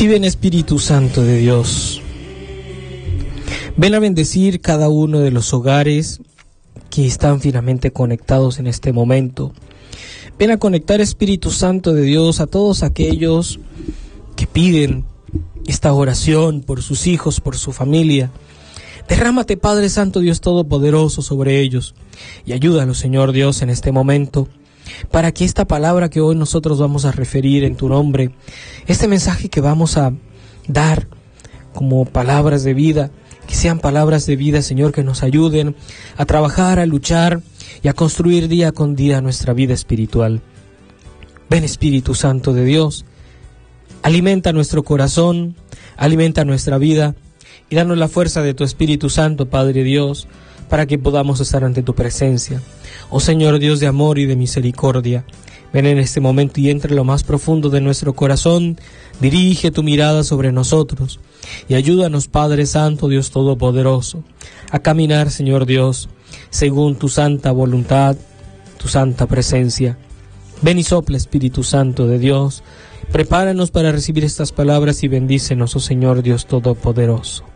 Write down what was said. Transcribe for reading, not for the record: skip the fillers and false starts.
Sí, ven Espíritu Santo de Dios. Ven a bendecir cada uno de los hogares que están finamente conectados en este momento. Ven a conectar, Espíritu Santo de Dios, a todos aquellos que piden esta oración por sus hijos, por su familia. Derrámate, Padre Santo, Dios Todopoderoso, sobre ellos y ayúdalos, Señor Dios, en este momento, para que esta palabra que hoy nosotros vamos a referir en tu nombre, este mensaje que vamos a dar como palabras de vida, que sean palabras de vida, Señor, que nos ayuden a trabajar, a luchar y a construir día con día nuestra vida espiritual. Ven, Espíritu Santo de Dios, alimenta nuestro corazón, alimenta nuestra vida y danos la fuerza de tu Espíritu Santo, Padre Dios, para que podamos estar ante tu presencia. Oh Señor Dios de amor y de misericordia, ven en este momento y entra en lo más profundo de nuestro corazón, dirige tu mirada sobre nosotros y ayúdanos, Padre Santo, Dios Todopoderoso, a caminar, Señor Dios, según tu santa voluntad, tu santa presencia. Ven y sopla, Espíritu Santo de Dios, prepáranos para recibir estas palabras y bendícenos, oh Señor Dios Todopoderoso.